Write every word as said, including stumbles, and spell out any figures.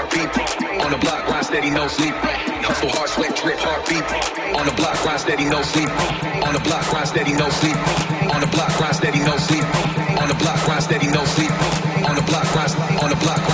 heartbeat. On the block, grind steady, no sleep. Hustle hard, sweat drip, heartbeat. On the block, grind steady, no sleep. On the block, grind steady, no sleep. On the block, grind steady, no sleep. On the block, grind steady, no sleep. On the block, grind, on the block, grind.